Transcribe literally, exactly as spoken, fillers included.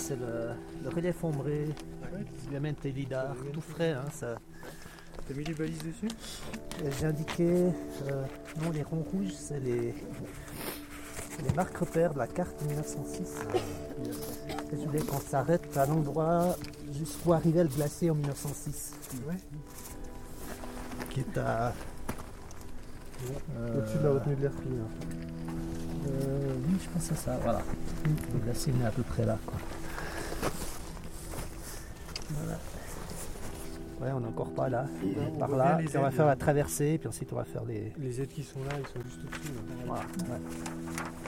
c'est le, le relief ombré, Ouais. Diamante et Lidar, tout frais. Hein, ça. T'as mis les balises dessus? Et j'ai indiqué, euh, non, les ronds rouges, c'est les, les marques repères de la carte de mille neuf cent six. Et je voulais qu'on s'arrête à l'endroit jusqu'où arrivait le glacier en mille neuf cent six. Ouais. Qui est à. euh, Au-dessus de la retenue de l'air fini. euh, oui, je pense que c'est ça, voilà. Le glacier il est à peu près là, quoi. Voilà. Ouais, on n'est encore pas là. On Par voit là, bien les puis on va aides, faire là. la traversée, puis ensuite on va faire les. Les aides qui sont là, ils sont juste au-dessus. là. Voilà, ouais.